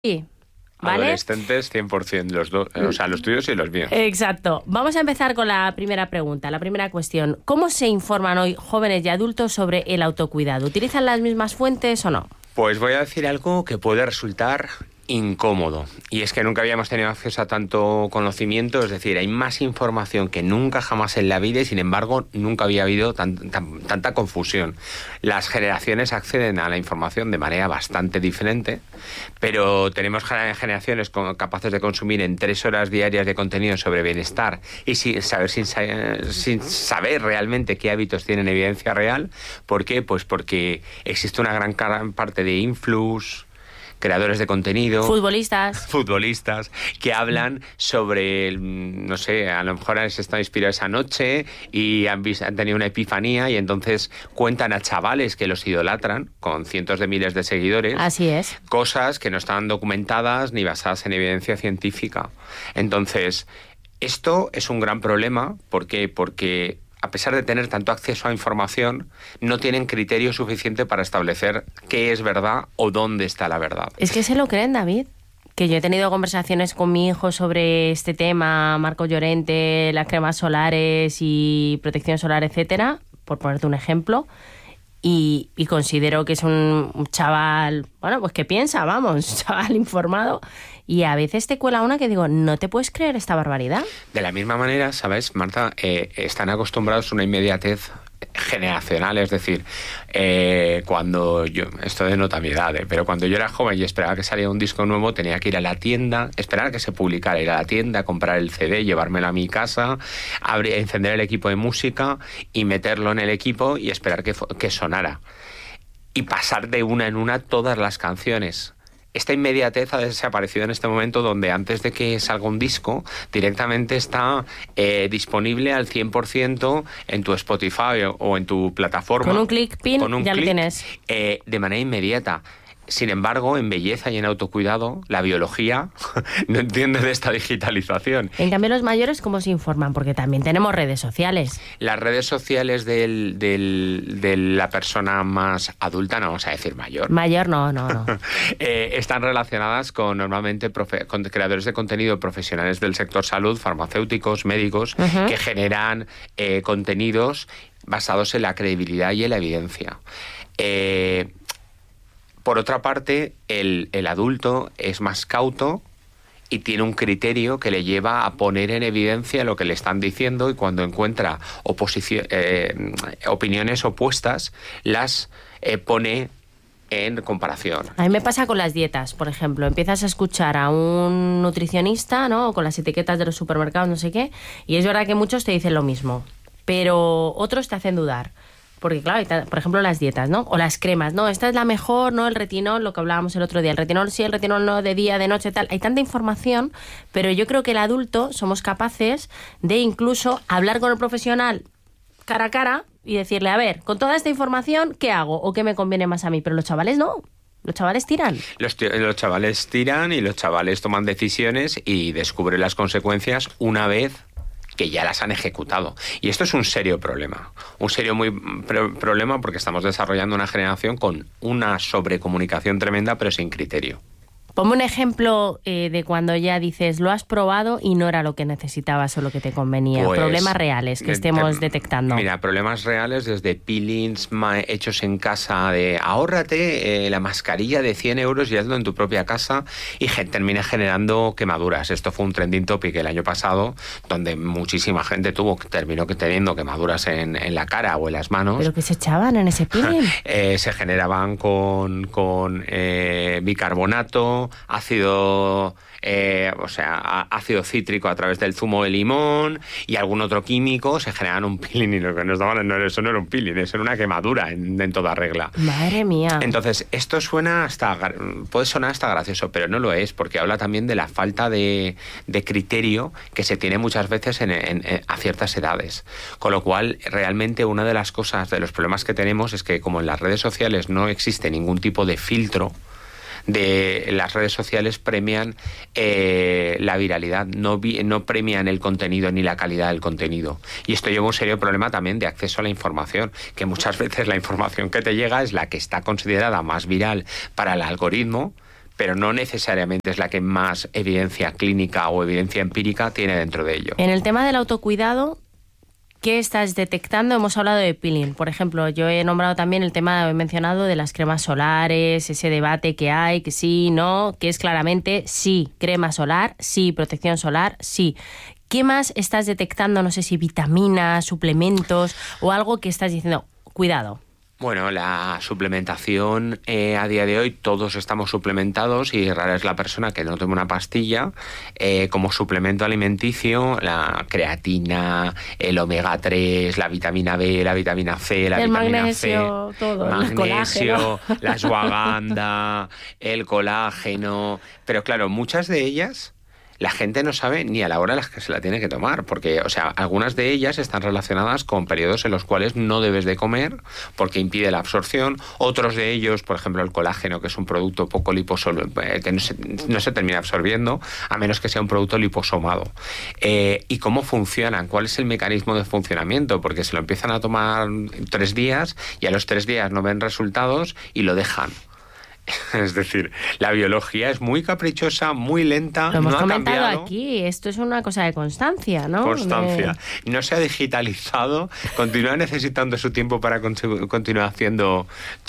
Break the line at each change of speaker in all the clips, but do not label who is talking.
Sí, ¿vale?
Adolescentes 100%, los dos, o sea, los tuyos y los míos.
Exacto. Vamos a empezar con la primera pregunta, la primera cuestión. ¿Cómo se informan hoy jóvenes y adultos sobre el autocuidado? ¿Utilizan las mismas fuentes o no?
Pues voy a decir algo que puede resultar incómodo, y es que nunca habíamos tenido acceso a tanto conocimiento, es decir, hay más información que nunca jamás en la vida y sin embargo nunca había habido tanta confusión. Las generaciones acceden a la información de manera bastante diferente, pero tenemos generaciones capaces de consumir en 3 horas diarias de contenido sobre bienestar y sin saber realmente qué hábitos tienen evidencia real. ¿Por qué? Pues porque existe una gran parte de influx, creadores de contenido, futbolistas que hablan sobre, no sé, a lo mejor han estado inspirados esa noche y han tenido una epifanía y entonces cuentan a chavales que los idolatran con cientos de miles de seguidores.
Así es.
Cosas que no están documentadas ni basadas en evidencia científica. Entonces, esto es un gran problema. ¿Por qué? Porque a pesar de tener tanto acceso a información, no tienen criterio suficiente para establecer qué es verdad o dónde está la verdad.
Es que se lo creen, David. Que yo he tenido conversaciones con mi hijo sobre este tema, Marco Llorente, las cremas solares y protección solar, etcétera, por ponerte un ejemplo, y considero que es un chaval, bueno, pues que piensa, vamos, un chaval informado, y a veces te cuela una que digo, no te puedes creer esta barbaridad.
De la misma manera, ¿sabes, Marta? Están acostumbrados a una inmediatez generacional, es decir, cuando yo, esto denota mi edad, pero cuando yo era joven y esperaba que saliera un disco nuevo, tenía que ir a la tienda, esperar a que se publicara, ir a la tienda, comprar el CD, llevármelo a mi casa, encender el equipo de música y meterlo en el equipo y esperar que sonara. Y pasar de una en una todas las canciones. Esta inmediatez ha desaparecido en este momento, donde antes de que salga un disco directamente está disponible al 100% en tu Spotify o en tu plataforma.
Con un clic, ya lo tienes.
De manera inmediata. Sin embargo, en belleza y en autocuidado, la biología no entiende de esta digitalización.
En cambio, los mayores, ¿cómo se informan? Porque también tenemos redes sociales.
Las redes sociales de la persona más adulta, no vamos a decir mayor.
Mayor no.
Están relacionadas normalmente con creadores de contenido profesionales del sector salud, farmacéuticos, médicos, que generan contenidos basados en la credibilidad y en la evidencia. Por otra parte, el adulto es más cauto y tiene un criterio que le lleva a poner en evidencia lo que le están diciendo, y cuando encuentra opiniones opuestas, las pone en comparación.
A mí me pasa con las dietas, por ejemplo. Empiezas a escuchar a un nutricionista, ¿no?, con las etiquetas de los supermercados, no sé qué, y es verdad que muchos te dicen lo mismo, pero otros te hacen dudar. Porque claro, por ejemplo, las dietas, ¿no? O las cremas, ¿no? Esta es la mejor, ¿no? El retinol, lo que hablábamos el otro día. El retinol sí, el retinol no, de día, de noche, tal. Hay tanta información, pero yo creo que el adulto somos capaces de incluso hablar con el profesional cara a cara y decirle, a ver, con toda esta información, ¿qué hago? ¿O qué me conviene más a mí? Pero los chavales no. Los chavales tiran.
Los chavales tiran y los chavales toman decisiones y descubren las consecuencias una vez que ya las han ejecutado. Y esto es un serio problema. Un serio problema, porque estamos desarrollando una generación con una sobrecomunicación tremenda, pero sin criterio.
Ponme un ejemplo de cuando ya dices, lo has probado y no era lo que necesitabas o lo que te convenía. Pues, problemas reales que estemos detectando.
Mira, problemas reales desde peelings hechos en casa de ahórrate la mascarilla de 100 euros y hazlo en tu propia casa, y termina generando quemaduras. Esto fue un trending topic el año pasado, donde muchísima gente terminó teniendo quemaduras en la cara o en las manos.
¿Pero qué se echaban en ese peeling?
Se generaban con bicarbonato, ácido cítrico a través del zumo de limón y algún otro químico. Se generaban un peeling, y lo que nos daban, eso no era un peeling, eso era una quemadura en toda regla.
Madre mía.
Entonces, esto puede sonar hasta gracioso, pero no lo es, porque habla también de la falta de criterio que se tiene muchas veces a ciertas edades. Con lo cual, realmente una de las cosas, de los problemas que tenemos, es que como en las redes sociales no existe ningún tipo de filtro, las redes sociales premian la viralidad, no premian el contenido ni la calidad del contenido. Y esto lleva un serio problema también de acceso a la información, que muchas veces la información que te llega es la que está considerada más viral para el algoritmo, pero no necesariamente es la que más evidencia clínica o evidencia empírica tiene dentro de ello.
En el tema del autocuidado, ¿qué estás detectando? Hemos hablado de peeling. Por ejemplo, yo he nombrado también el tema, he mencionado de las cremas solares, ese debate que hay, que sí, no, que es claramente sí, crema solar, sí, protección solar, sí. ¿Qué más estás detectando? No sé si vitaminas, suplementos o algo que estás diciendo, cuidado.
Bueno, la suplementación a día de hoy todos estamos suplementados y rara es la persona que no tome una pastilla como suplemento alimenticio, la creatina, el omega 3, la vitamina B, la vitamina C, la vitamina
magnesio,
C,
todo,
magnesio, la ashwagandha, el colágeno, pero claro, muchas de ellas la gente no sabe ni a la hora en la que se la tiene que tomar, porque, o sea, algunas de ellas están relacionadas con periodos en los cuales no debes de comer porque impide la absorción. Otros de ellos, por ejemplo, el colágeno, que es un producto poco liposoluble, que no se termina absorbiendo, a menos que sea un producto liposomado. ¿Y cómo funcionan? ¿Cuál es el mecanismo de funcionamiento? Porque se lo empiezan a tomar 3 días y a los 3 días no ven resultados y lo dejan. Es decir, la biología es muy caprichosa, muy lenta.
Lo hemos
no ha
comentado
cambiado.
Aquí, esto es una cosa de constancia, ¿no?
Constancia. No se ha digitalizado, continúa necesitando su tiempo para continuar haciendo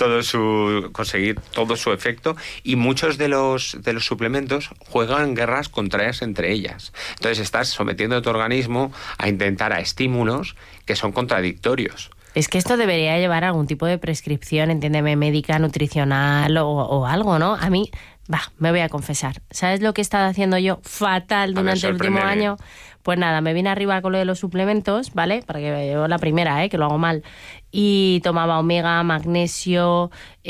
conseguir todo su efecto, y muchos de los suplementos juegan guerras contrarias entre ellas. Entonces estás sometiendo a tu organismo a intentar a estímulos que son contradictorios.
Es que esto debería llevar algún tipo de prescripción, entiéndeme, médica, nutricional o algo, ¿no? A mí, me voy a confesar. ¿Sabes lo que he estado haciendo yo fatal durante el último año? Pues nada, me vine arriba con lo de los suplementos, ¿vale? Para que yo la primera, que lo hago mal. Y tomaba omega, magnesio,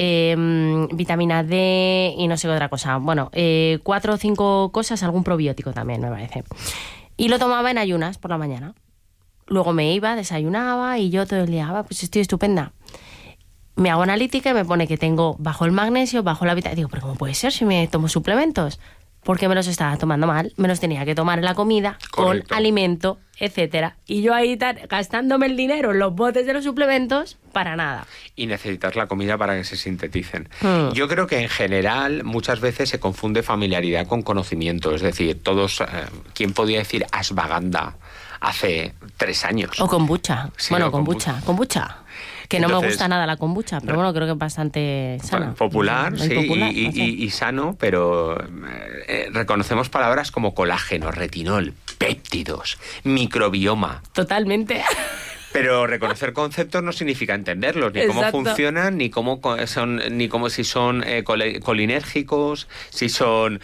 vitamina D y no sé qué otra cosa. Bueno, 4 o 5 cosas, algún probiótico también, me parece. Y lo tomaba en ayunas por la mañana. Luego me iba, desayunaba y yo todo el día, pues estoy estupenda. Me hago analítica y me pone que tengo bajo el magnesio, bajo la vitamina. Digo, ¿pero cómo puede ser si me tomo suplementos? Porque me los estaba tomando mal, me los tenía que tomar en la comida,
correcto,
con alimento, etcétera. Y yo ahí gastándome el dinero en los botes de los suplementos para nada.
Y necesitas la comida para que se sinteticen. Yo creo que en general muchas veces se confunde familiaridad con conocimiento. Es decir, todos, ¿quién podía decir ashwagandha hace 3 años?
O kombucha.
Sí,
bueno,
o
kombucha. Que no me gusta nada la kombucha, pero bueno, creo que es bastante sana.
Popular, sí,
popular,
y sano, pero reconocemos palabras como colágeno, retinol, péptidos, microbioma.
Totalmente.
Pero reconocer conceptos no significa entenderlos, ni
Exacto.
cómo funcionan, ni cómo son, ni cómo si son colinérgicos, si son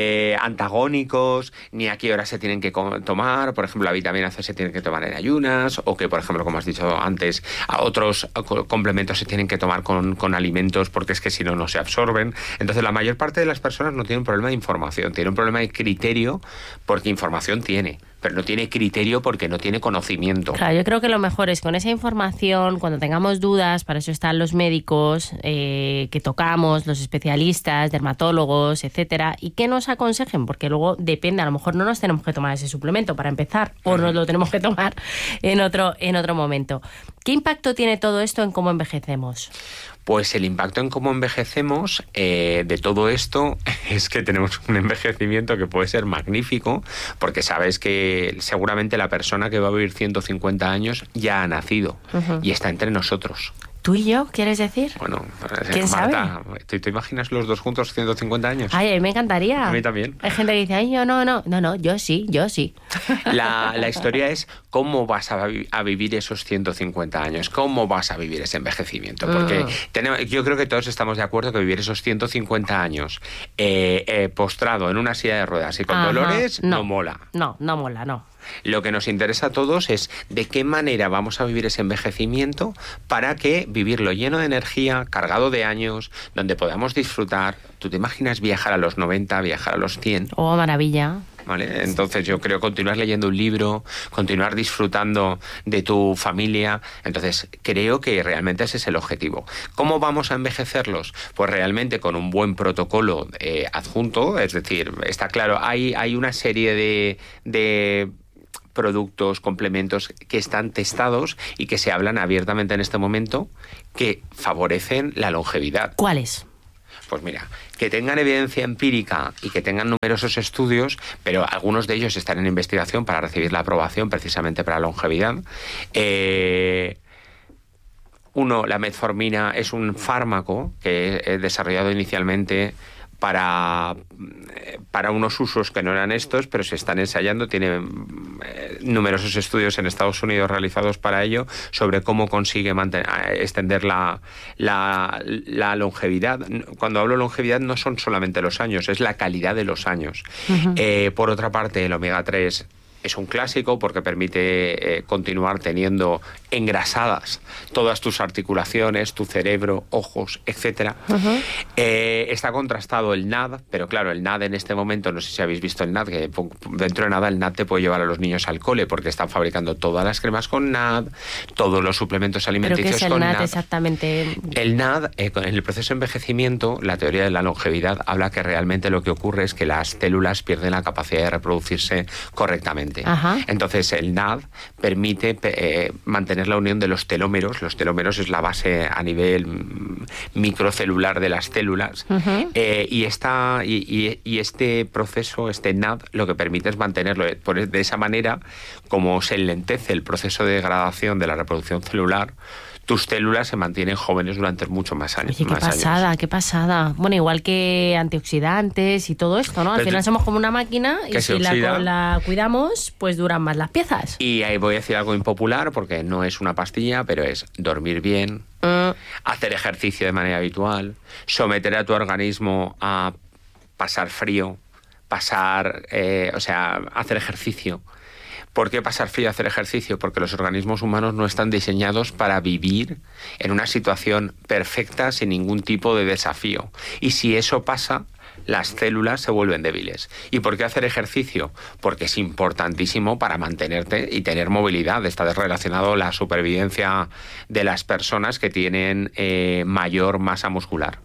antagónicos, ni a qué hora se tienen que tomar. Por ejemplo, la vitamina C se tiene que tomar en ayunas, o que, por ejemplo, como has dicho antes, a otros complementos se tienen que tomar con alimentos, porque es que si no, no se absorben. Entonces, la mayor parte de las personas no tiene un problema de información, tiene un problema de criterio, porque información tiene, pero no tiene criterio porque no tiene conocimiento.
Claro, yo creo que lo mejor es con esa información, cuando tengamos dudas, para eso están los médicos que tocamos, los especialistas, dermatólogos, etcétera, y que nos aconsejen, porque luego depende, a lo mejor no nos tenemos que tomar ese suplemento para empezar, o nos lo tenemos que tomar en otro momento. ¿Qué impacto tiene todo esto en cómo envejecemos?
Pues el impacto en cómo envejecemos de todo esto es que tenemos un envejecimiento que puede ser magnífico, porque sabes que seguramente la persona que va a vivir 150 años ya ha nacido y está entre nosotros.
¿Tú y yo, quieres decir?
Bueno,
¿Quién
Marta, ¿te imaginas los dos juntos 150 años?
Ay, a mí me encantaría.
A mí también.
Hay gente que dice, ay, yo no, yo sí.
La historia es cómo vas a vivir esos 150 años, cómo vas a vivir ese envejecimiento, porque yo creo que todos estamos de acuerdo que vivir esos 150 años postrado en una silla de ruedas y con dolores no mola.
No mola, no.
Lo que nos interesa a todos es de qué manera vamos a vivir ese envejecimiento para que vivirlo lleno de energía, cargado de años, donde podamos disfrutar. ¿Tú te imaginas viajar a los 90, viajar a los 100?
Oh, maravilla.
¿Vale? Entonces yo creo continuar leyendo un libro, continuar disfrutando de tu familia. Entonces creo que realmente ese es el objetivo. ¿Cómo vamos a envejecerlos? Pues realmente con un buen protocolo adjunto, es decir, está claro, hay una serie de productos, complementos que están testados y que se hablan abiertamente en este momento que favorecen la longevidad.
¿Cuáles?
Pues mira, que tengan evidencia empírica y que tengan numerosos estudios, pero algunos de ellos están en investigación para recibir la aprobación precisamente para la longevidad. La metformina es un fármaco que he desarrollado inicialmente para unos usos que no eran estos, pero se están ensayando. Tiene numerosos estudios en Estados Unidos realizados para ello sobre cómo consigue extender la longevidad. Cuando hablo de longevidad no son solamente los años, es la calidad de los años. Por otra parte, el omega 3 es un clásico porque permite continuar teniendo engrasadas todas tus articulaciones, tu cerebro, ojos, etcétera. Está contrastado el NAD, pero claro, el NAD en este momento, no sé si habéis visto el NAD, que dentro de nada el NAD te puede llevar a los niños al cole porque están fabricando todas las cremas con NAD, todos los suplementos alimenticios con NAD.
¿Pero qué es el NAD exactamente?
El NAD, en el proceso de envejecimiento, la teoría de la longevidad habla que realmente lo que ocurre es que las células pierden la capacidad de reproducirse correctamente. Entonces el NAD permite mantener la unión de los telómeros. Los telómeros es la base a nivel microcelular de las células. Y este proceso, este NAD, lo que permite es mantenerlo. De esa manera, como se enlentece el proceso de degradación de la reproducción celular, tus células se mantienen jóvenes durante muchos más años.
Oye, qué pasada. Bueno, igual que antioxidantes y todo esto, ¿no? Al final somos como una máquina y si la cuidamos, pues duran más las piezas.
Y ahí voy a decir algo impopular porque no es una pastilla, pero es dormir bien, hacer ejercicio de manera habitual, someter a tu organismo a pasar frío, hacer ejercicio. ¿Por qué pasar frío y hacer ejercicio? Porque los organismos humanos no están diseñados para vivir en una situación perfecta sin ningún tipo de desafío. Y si eso pasa, las células se vuelven débiles. ¿Y por qué hacer ejercicio? Porque es importantísimo para mantenerte y tener movilidad. Está relacionado la supervivencia de las personas que tienen mayor masa muscular.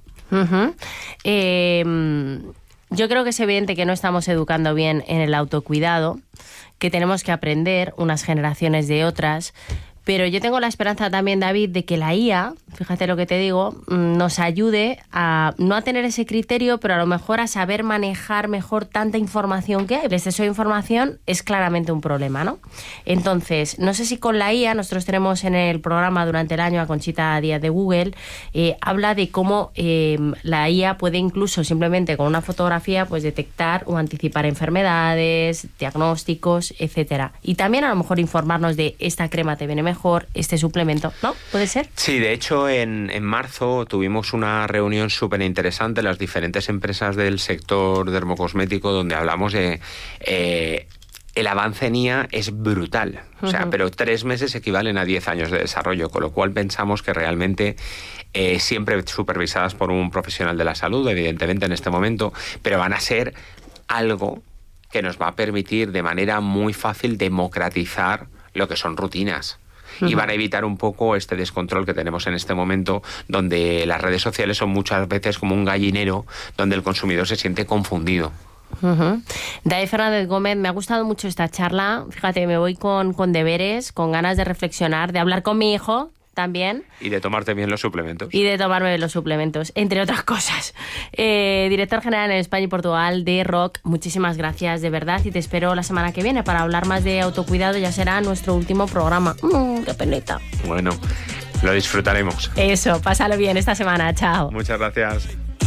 Yo creo que es evidente que no estamos educando bien en el autocuidado, que tenemos que aprender unas generaciones de otras, pero yo tengo la esperanza también, David, de que la IA, fíjate lo que te digo, nos ayude a no a tener ese criterio, pero a lo mejor a saber manejar mejor tanta información que hay. El exceso de información es claramente un problema, ¿no? Entonces, no sé si con la IA, nosotros tenemos en el programa durante el año a Conchita Díaz de Google, habla de cómo la IA puede incluso simplemente con una fotografía pues detectar o anticipar enfermedades, diagnósticos, etcétera. Y también a lo mejor informarnos de esta crema te viene mejor, este suplemento, ¿no? ¿Puede ser?
Sí, de hecho en marzo tuvimos una reunión súper interesante, las diferentes empresas del sector dermocosmético, donde hablamos de el avance en IA es brutal, o sea, pero 3 meses equivalen a 10 años de desarrollo, con lo cual pensamos que realmente siempre supervisadas por un profesional de la salud, evidentemente en este momento, pero van a ser algo que nos va a permitir de manera muy fácil democratizar lo que son rutinas. Y van a evitar un poco este descontrol que tenemos en este momento, donde las redes sociales son muchas veces como un gallinero donde el consumidor se siente confundido.
David Fernández Gómez, me ha gustado mucho esta charla. Fíjate, me voy con deberes, con ganas de reflexionar, de hablar con mi hijo también.
Y de tomarte bien los suplementos.
Y de tomarme los suplementos, entre otras cosas. Director general en España y Portugal de ROC, muchísimas gracias de verdad y te espero la semana que viene para hablar más de autocuidado. Ya será nuestro último programa. ¡Qué peneta!
Bueno, lo disfrutaremos.
Eso, pásalo bien esta semana. Chao.
Muchas gracias.